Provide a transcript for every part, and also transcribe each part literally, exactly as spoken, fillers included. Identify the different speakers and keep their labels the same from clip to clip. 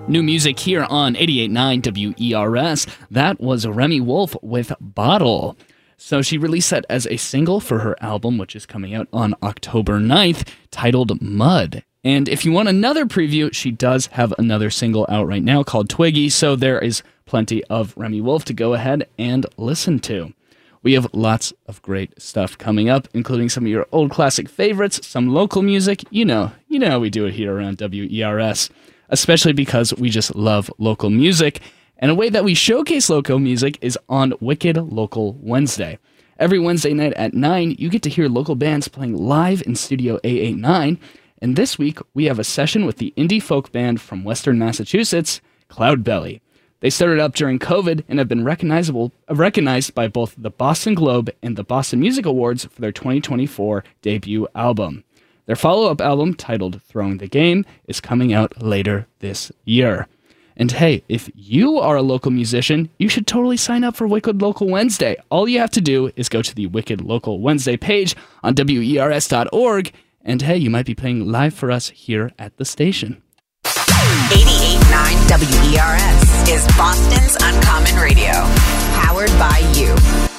Speaker 1: New music here on eighty-eight point nine W E R S. That was Remi Wolf with Bottle. So she released that as a single for her album, which is coming out on October ninth, titled Mud. And if you want another preview, she does have another single out right now called Twiggy, so there is plenty of Remi Wolf to go ahead and listen to. We have lots of great stuff coming up, including some of your old classic favorites, some local music. You know, you know how we do it here around W E R S, especially because we just love local music. And a way that we showcase local music is on Wicked Local Wednesday. Every Wednesday night at nine, you get to hear local bands playing live in Studio A eighty-nine. And this week, we have a session with the indie folk band from Western Massachusetts, Cloudbelly. They started up during COVID and have been recognizable, recognized by both the Boston Globe and the Boston Music Awards for their twenty twenty-four debut album. Their follow-up album, titled Throwing the Game, is coming out later this year. And hey, if you are a local musician, you should totally sign up for Wicked Local Wednesday. All you have to do is go to the Wicked Local Wednesday page on W E R S dot org, and hey, you might be playing live for us here at the station.
Speaker 2: eighty-eight point nine W E R S is Boston's Uncommon Radio, powered by you.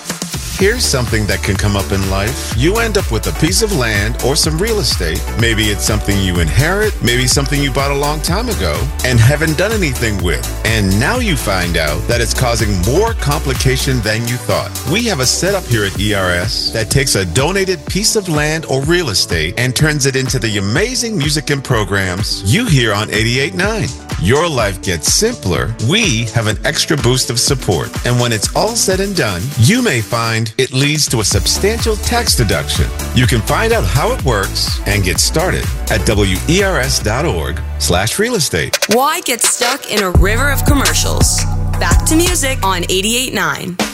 Speaker 3: Here's something that can come up in life. You end up with a piece of land or some real estate. Maybe it's something you inherit, maybe something you bought a long time ago and haven't done anything with. And now you find out that it's causing more complication than you thought. We have a setup here at E R S that takes a donated piece of land or real estate and turns it into the amazing music and programs you hear on eighty-eight point nine. Your life gets simpler. We have an extra boost of support. And when it's all said and done, you may find it leads to a substantial tax deduction. You can find out how it works and get started at W E R S dot org slash real estate.
Speaker 2: Why get stuck in a river of commercials? Back to music on eighty-eight point nine.